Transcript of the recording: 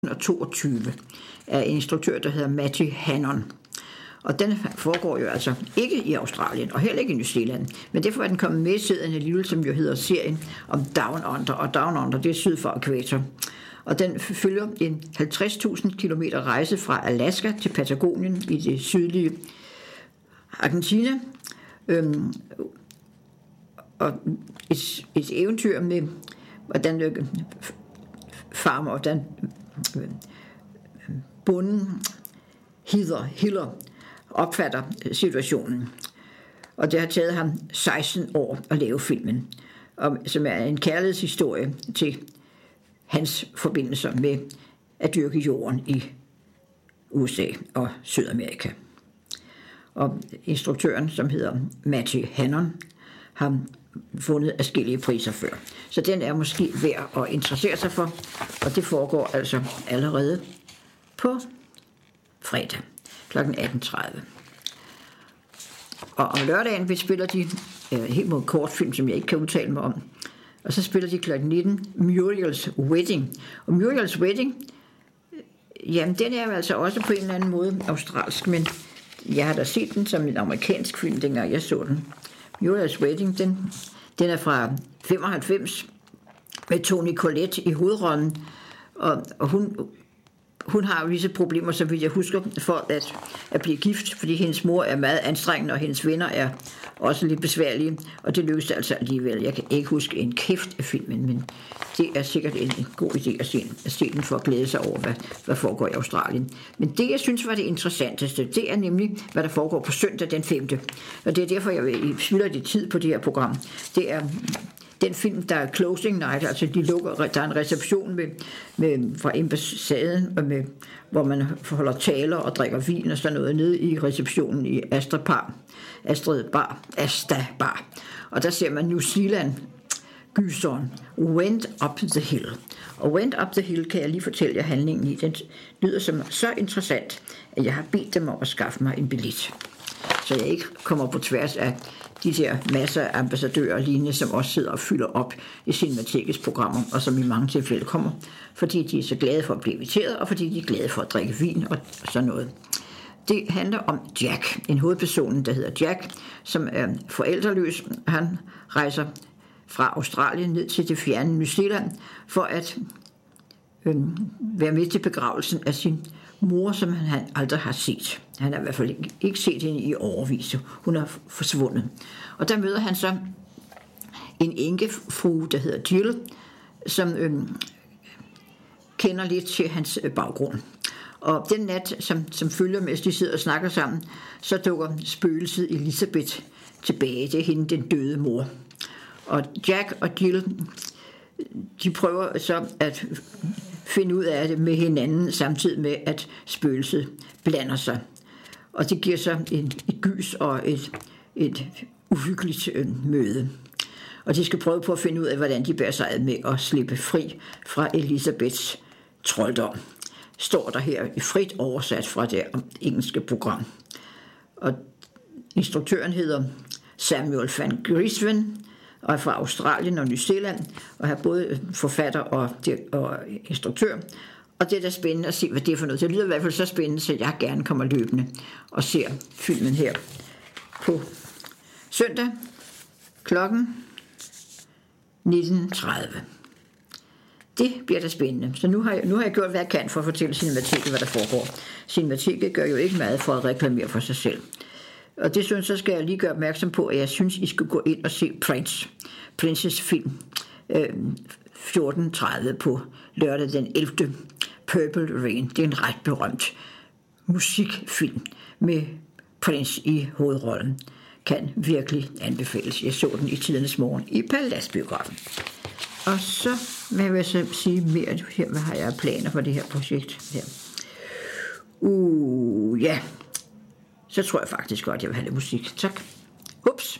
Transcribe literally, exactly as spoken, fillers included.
toogtyve af en instruktør, der hedder Matthew Hannon. Og den foregår jo altså ikke i Australien, og heller ikke i New Zealand. Men derfor er den kommet med i serien alligevel, som jo hedder serien om Down Under. Og Down Under, det er syd for ækvator. Og den følger en halvtreds tusind kilometer rejse fra Alaska til Patagonien i det sydlige Argentina. Øhm, og et, et eventyr med, hvordan øh, farmer, hvordan øh, bunden Heather Hiller opfatter situationen. Og det har taget ham seksten år at lave filmen, og, som er en kærlighedshistorie til hans forbindelser med at dyrke jorden i U S A og Sydamerika. Og instruktøren, som hedder Matthew Hannon, har vundet adskillige priser før. Så den er måske værd at interessere sig for, og det foregår altså allerede på fredag kl. atten tredive. Og om lørdagen vi spiller de øh, helt mod kortfilm, som jeg ikke kan udtale mig om. Og så spiller de kl. nitten Muriel's Wedding. Og Muriel's Wedding, øh, jamen den er jo altså også på en eller anden måde australsk, men jeg har da set den som en amerikansk film, dengang jeg så den. Muriel's Wedding, den, den er fra femoghalvfems med Toni Collette i hovedrollen, og, og hun... Hun har visse problemer, så vidt jeg husker, for at, at blive gift, fordi hendes mor er meget anstrengende, og hendes venner er også lidt besværlige, og det lykkedes altså alligevel. Jeg kan ikke huske en kæft af filmen, men det er sikkert en, en god idé at se, at se den for at glæde sig over, hvad, hvad foregår i Australien. Men det, jeg synes var det interessanteste, det er nemlig, hvad der foregår på søndag den femte Og det er derfor, jeg spilder lidt tid på det her program. Det er den film, der er closing night, altså de lukker, der er en reception med, med, fra ambassaden, og med, hvor man holder taler og drikker vin og sådan noget nede i receptionen i Astra Bar, Astrid Bar, Asta Bar. Og der ser man New Zealand gyseren Went Up the Hill. Og Went Up the Hill kan jeg lige fortælle jer handlingen i. Den lyder som så interessant, at jeg har bedt dem om at skaffe mig en billet, så jeg ikke kommer på tværs af de der masser af ambassadører og lignende, som også sidder og fylder op i Cinematekets programmer, og som i mange tilfælde kommer, fordi de er så glade for at blive inviteret, og fordi de er glade for at drikke vin og sådan noget. Det handler om Jack, en hovedperson, der hedder Jack, som er forældreløs. Han rejser fra Australien ned til det fjerne New Zealand for at øh, være med til begravelsen af sin mor, som han aldrig har set. Han har i hvert fald ikke, ikke set hende i årevis. Hun er forsvundet. Og der møder han så en enkefrue, der hedder Jill, som øhm, kender lidt til hans øh, baggrund. Og den nat, som, som følger, mens de sidder og snakker sammen, så dukker spøgelset Elizabeth tilbage. Det er hende, den døde mor. Og Jack og Jill, de prøver så at finde ud af det med hinanden, samtidig med, at spøgelset blander sig. Og det giver så en, et gys og et, et uhyggeligt øh, møde. Og de skal prøve på at finde ud af, hvordan de bærer sig ad med at slippe fri fra Elisabeths trolddom. Står der her i frit oversat fra det engelske program. Og instruktøren hedder Samuel van Griesven, og er fra Australien og New Zealand, og er både forfatter og, og instruktør. Og det er da spændende at se, hvad det er for noget. Det lyder i hvert fald så spændende, så jeg gerne kommer løbende og ser filmen her på søndag klokken nitten tredive. Det bliver da spændende. Så nu har, jeg, nu har jeg gjort, hvad jeg kan for at fortælle Cinemateket, hvad der foregår. Cinemateket gør jo ikke meget for at reklamere for sig selv. Og det synes, så skal jeg lige gøre opmærksom på, at jeg synes, I skal gå ind og se Prince. Princes film øh, fjorten tredive på lørdag den ellevte Purple Rain. Det er en ret berømt musikfilm med Prince i hovedrollen. Kan virkelig anbefales. Jeg så den i tidernes morgen i Paladsbiografen. Og så hvad vil jeg så sige mere her. Hvad har jeg planer for det her projekt her? Uh, ja. Så tror jeg faktisk godt, jeg vil have lidt musik. Tak. Ups.